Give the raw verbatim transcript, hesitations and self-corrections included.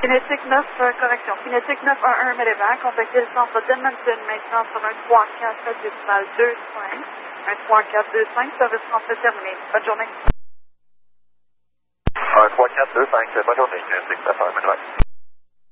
Kinétique neuf, euh, correction. Kinétique neuf un un Medevac, contactez le centre d'Edmonton maintenant sur un trois quatre décimal deux cinq. un trois quatre deux cinq, service français terminé. Bonne journée. un trois quatre deux cinq, bonne journée. Kinétique neuf un Medevac.